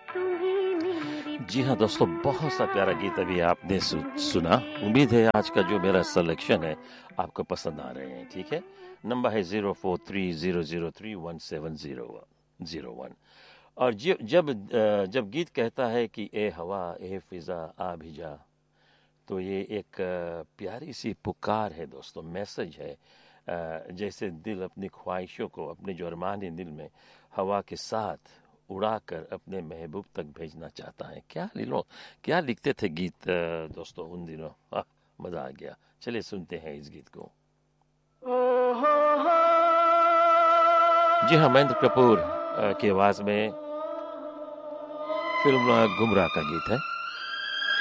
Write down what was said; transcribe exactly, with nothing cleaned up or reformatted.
जी हाँ दोस्तों, बहुत सा प्यारा गीत अभी आपने सु, सुना। उम्मीद है आज का जो मेरा सिलेक्शन है आपको पसंद आ रहे हैं। ठीक है, नंबर है zero four three zero zero three one seven zero zero one. और जब जब अ, जब गीत कहता है कि ए हवा ए फिजा आ भी जा, तो ये एक अ, प्यारी सी पुकार है दोस्तों, मैसेज है। अ, जैसे दिल अपनी ख्वाहिशों को, अपने जो अरमान है दिल में, हवा के साथ उड़ाकर अपने महबूब तक भेजना चाहता है। क्या लीलो, क्या लिखते थे गीत अ, दोस्तों उन दिनों। आह, मजा आ गया। चलिए सुनते हैं इस गीत को। जी हाँ, महेंद्र कपूर अ, की आवाज में फिल्म अ, गुमराह का गीत है।